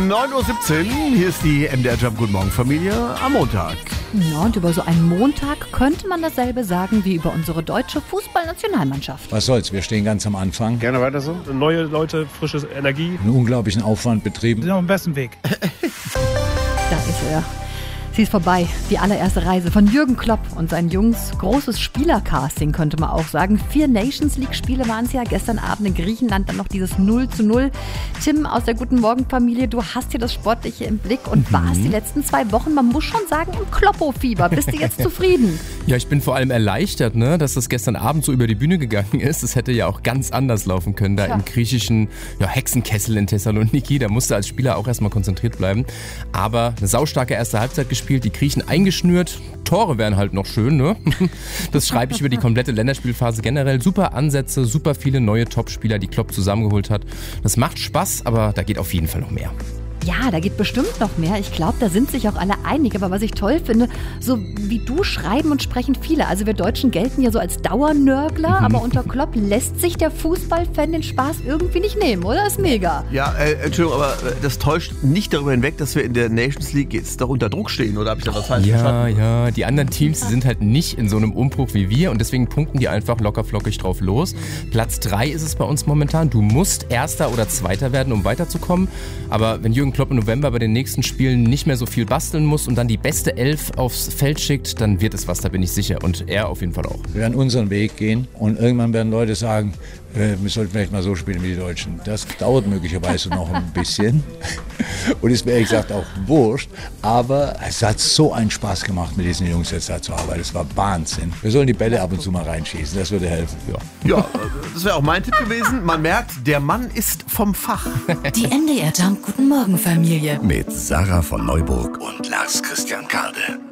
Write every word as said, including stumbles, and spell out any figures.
neun Uhr siebzehn, hier ist die M D R Jump Guten Morgen Familie am Montag. Ja, und über so einen Montag könnte man dasselbe sagen wie über unsere deutsche Fußballnationalmannschaft. Was soll's, wir stehen ganz am Anfang. Gerne weiter so. Neue Leute, frische Energie. Einen unglaublichen Aufwand betrieben. Wir sind auf dem besten Weg. Da ist er. Sie ist vorbei, die allererste Reise von Jürgen Klopp und seinen Jungs. Großes Spielercasting, könnte man auch sagen. Vier Nations League-Spiele waren es ja. Gestern Abend in Griechenland dann noch dieses null zu null. Tim aus der Guten Morgen-Familie, du hast hier das Sportliche im Blick und mhm. warst die letzten zwei Wochen, man muss schon sagen, im Kloppo-Fieber. Bist du jetzt zufrieden? Ja, ich bin vor allem erleichtert, ne, dass das gestern Abend so über die Bühne gegangen ist. Es hätte ja auch ganz anders laufen können, da ja. im griechischen ja, Hexenkessel in Thessaloniki. Da musste als Spieler auch erstmal konzentriert bleiben. Aber eine saustarke erste Halbzeit gespielt. Die Griechen eingeschnürt. Tore wären halt noch schön, ne? Das schreibe ich über die komplette Länderspielphase generell. Super Ansätze, super viele neue Topspieler, die Klopp zusammengeholt hat. Das macht Spaß, aber da geht auf jeden Fall noch mehr. Ja, da geht bestimmt noch mehr. Ich glaube, da sind sich auch alle einig. Aber was ich toll finde, so wie du schreiben und sprechen viele. Also wir Deutschen gelten ja so als Dauernörgler, mhm. aber unter Klopp lässt sich der Fußballfan den Spaß irgendwie nicht nehmen, oder? Ist mega. Ja, äh, Entschuldigung, aber das täuscht nicht darüber hinweg, dass wir in der Nations League jetzt doch unter Druck stehen, oder habe ich da was falsch ja, verstanden? Ja, ja, die anderen Teams die sind halt nicht in so einem Umbruch wie wir und deswegen punkten die einfach locker flockig drauf los. Platz drei ist es bei uns momentan. Du musst Erster oder Zweiter werden, um weiterzukommen. Aber wenn Jürgen Klopp im November bei den nächsten Spielen nicht mehr so viel basteln muss und dann die beste Elf aufs Feld schickt, dann wird es was, da bin ich sicher. Und er auf jeden Fall auch. Wir werden unseren Weg gehen und irgendwann werden Leute sagen, wir sollten vielleicht mal so spielen wie die Deutschen. Das dauert möglicherweise noch ein bisschen und ist mir ehrlich gesagt auch wurscht. Aber es hat so einen Spaß gemacht, mit diesen Jungs jetzt da zu arbeiten. Es war Wahnsinn. Wir sollen die Bälle ab und zu mal reinschießen, das würde helfen. Ja, ja, das wäre auch mein Tipp gewesen. Man merkt, der Mann ist vom Fach. Die M D R Jump Guten Morgen Familie. Mit Sarah von Neuburg und Lars Christian Kade.